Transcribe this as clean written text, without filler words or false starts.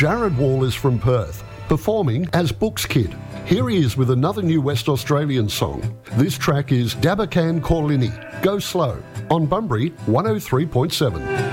Jared Wall is from Perth, performing as Books Kid. Here he is with another new West Australian song. This track is Dabakan Corlini, Go Slow, on Bunbury 103.7.